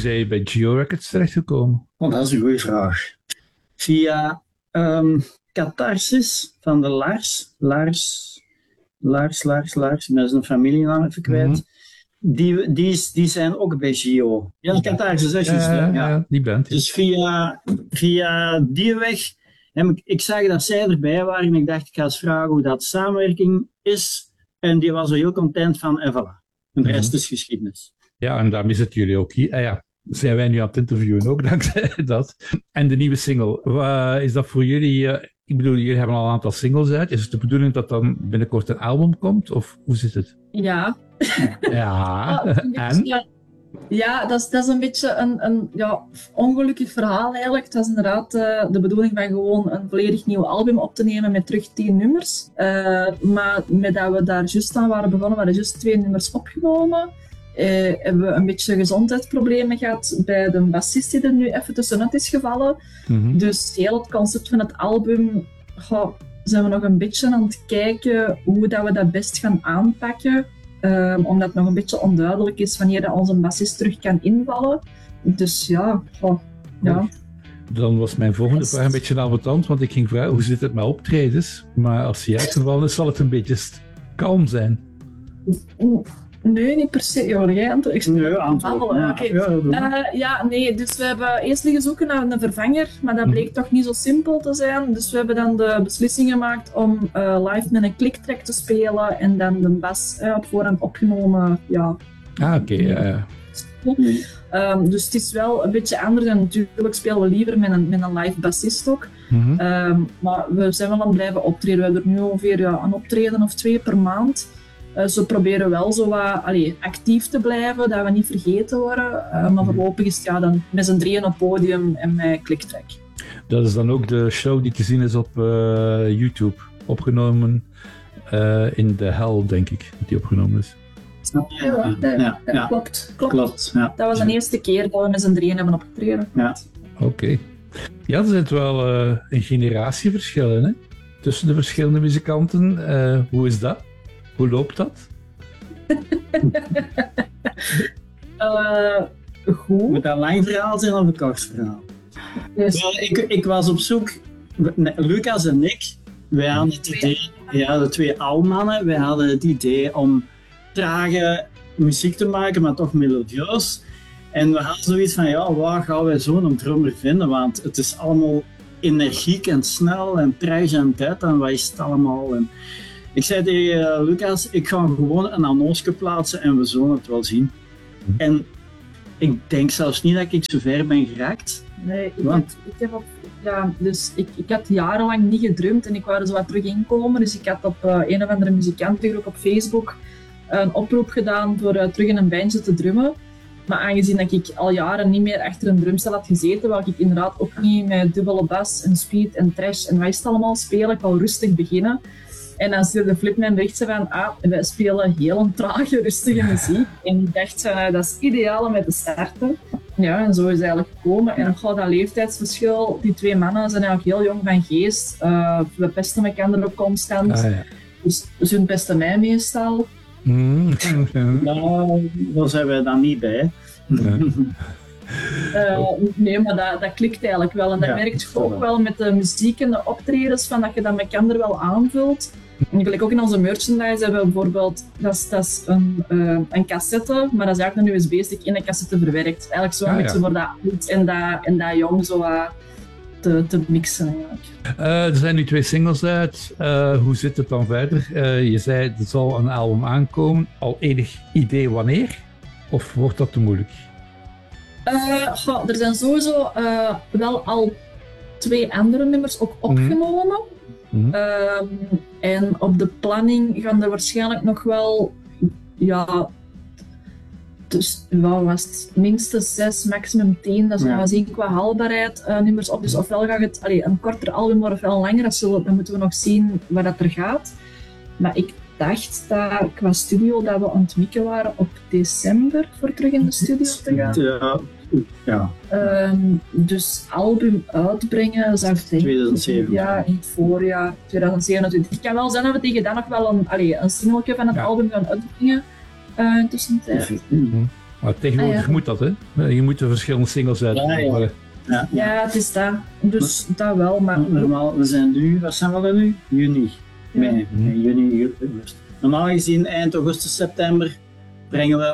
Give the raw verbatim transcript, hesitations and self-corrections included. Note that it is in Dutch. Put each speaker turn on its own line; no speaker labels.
zijn je bij Geo Records terechtgekomen?
Oh, dat is een goede vraag. Via um, Catharsis van de Lars. Lars, Lars, Lars, Lars. Ik ben zijn familienaam even kwijt. Mm-hmm. Die, die, die zijn ook bij Geo. Ja, Catharsis, dat is juist.
Ja,
ja.
ja, die band. Ja.
Dus via, via die weg... Ik, ik zag dat zij erbij waren en ik dacht, ik ga eens vragen hoe dat samenwerking is. En die was er heel content van, en voilà. En de rest mm-hmm. is geschiedenis.
Ja, en daarmee zitten jullie ook hier. Ah, ja. Zijn wij nu aan het interviewen ook, dankzij dat. En de nieuwe single, uh, is dat voor jullie... Uh, ik bedoel, jullie hebben al een aantal singles uit. Is het de bedoeling dat dan binnenkort een album komt? Of hoe zit het?
Ja.
Ja,
oh,
en?
Ja, ja dat, is, dat is een beetje een, een ja, ongelukkig verhaal eigenlijk. Het was inderdaad uh, de bedoeling van gewoon een volledig nieuw album op te nemen met terug tien nummers. Uh, maar met dat we daar juist aan waren begonnen, waren juist twee nummers opgenomen. Uh, hebben we een beetje gezondheidsproblemen gehad bij de bassist die er nu even tussenuit is gevallen. Mm-hmm. Dus heel het concept van het album goh, zijn we nog een beetje aan het kijken hoe dat we dat best gaan aanpakken. Uh, omdat het nog een beetje onduidelijk is wanneer dat onze bassist terug kan invallen. Dus ja, goh, ja.
Dan was mijn volgende vraag een beetje ambetant, want ik ging vragen hoe zit het met optredens? Maar als hij uitgevallen is, zal het een beetje kalm zijn.
Nee, niet per se. Ja, jij antwoord.
Nee, antwoord.
Ja, okay. ja, uh, ja, nee, dus we hebben eerst liggen zoeken naar een vervanger, maar dat bleek mm. toch niet zo simpel te zijn. Dus we hebben dan de beslissing gemaakt om uh, live met een clicktrack te spelen en dan de bas uh, op voorhand opgenomen. Ja.
Ah, oké. Okay, ja, ja.
Um, dus het is wel een beetje anders en natuurlijk spelen we liever met een, met een live bassist ook. Mm-hmm. Um, maar we zijn wel aan het blijven optreden. We hebben er nu ongeveer ja, een optreden of twee per maand. Uh, zo proberen we wel zo wat allee, actief te blijven, dat we niet vergeten worden. Uh, maar voorlopig is het ja, dan met z'n drieën op podium en met clicktrack.
Dat is dan ook de show die te zien is op uh, YouTube. Opgenomen uh, in de Hell, denk ik, dat die opgenomen is.
Ja, ja, ja, ja, ja. klopt. klopt.
klopt ja.
Dat was de eerste keer dat we met z'n drieën hebben opgetreden.
Ja.
Oké. Okay. Ja, er zit wel uh, een generatieverschillen hè? Tussen de verschillende muzikanten. Uh, hoe is dat? Hoe loopt dat?
uh, goed.
Moet dat een lang verhaal zijn of een kort verhaal? Dus... Well, ik, ik was op zoek, Lucas en ik, wij hadden het idee, ja, de twee oude wij hadden het idee om trage muziek te maken, maar toch melodieus. En we hadden zoiets van, ja, waar gaan wij zo'n drummer vinden? Want het is allemaal energiek en snel en trash en dit en wat is het allemaal? En ik zei tegen uh, Lucas, ik ga gewoon een annonce plaatsen en we zullen het wel zien. Hm. En ik denk zelfs niet dat ik zo ver ben geraakt.
Nee, ik, want... heb, ik heb op, ja, dus ik, ik had jarenlang niet gedrumd en ik wou er zo wat terug inkomen. Dus ik had op uh, een of andere muzikantengroep op Facebook een oproep gedaan voor uh, terug in een bandje te drummen. Maar aangezien dat ik al jaren niet meer achter een drumstel had gezeten, wou ik inderdaad ook niet met dubbele bas en speed en trash en wat is het allemaal spelen. Ik wou rustig beginnen. En dan stuurde Flip mijn berichtje van, ah, wij spelen heel een trage, rustige muziek. En ik dacht van, uh, dat is ideaal om mee te starten. Ja, en zo is het eigenlijk gekomen. En ook dat leeftijdsverschil, die twee mannen zijn eigenlijk heel jong van geest. Uh, we pesten elkaar ook constant. Ah, ja. Dus ze hun pesten mij meestal.
Mm.
Nou, daar zijn wij dan niet bij.
Ja.
Uh, nee, maar dat, dat klikt eigenlijk wel. En dat ja, merk je ook wel met de muziek en de optredens, van dat je dat met elkaar wel aanvult. En gelijk ook in onze merchandise hebben we bijvoorbeeld, dat is, dat is een, uh, een cassette, maar dat is eigenlijk een U S B-stick in een cassette verwerkt. Eigenlijk zo een ah, beetje ja. voor dat oud en dat, en dat jong zo uh, te, te mixen eigenlijk.
Uh, er zijn nu twee singles uit. Uh, hoe zit het dan verder? Uh, je zei, er zal een album aankomen. Al enig idee wanneer? Of wordt dat te moeilijk?
Uh, goh, er zijn sowieso uh, wel al twee andere nummers ook opgenomen. Mm-hmm. Um, en op de planning gaan er waarschijnlijk nog wel, ja, dus wat was het, minstens zes, maximum tien, dat is ja. nog zien qua haalbaarheid uh, nummers op. Dus ofwel gaat het allee, een korter album worden ofwel een langer, dat zullen, dan moeten we nog zien waar dat er gaat. Maar ik dacht dat qua studio dat we aan het mikken waren op december voor terug in de studio te gaan.
Ja. Ja.
Um, dus album uitbrengen zou ik denken.
tweeduizend zeven.
Ja, in het voorjaar tweeduizend zevenentwintig. Het kan wel zijn dat we tegen dan nog wel een, allee, een singeltje van het ja. album gaan uitbrengen uh, in tussentijd.
Mm-hmm. Maar tegenwoordig
Ah, ja.
moet dat, hè? Je moet de verschillende singles uit.
Ja, ja. Ja,
Ja, het is dat. Dus dat wel, maar...
normaal, we zijn nu, wat zijn we er nu? Juni.
Ja.
Mei, mei, juni, juli, augustus. Normaal gezien eind augustus, september brengen we